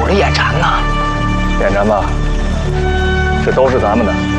着眼馋呢。 眼馋吧，这都是咱们的。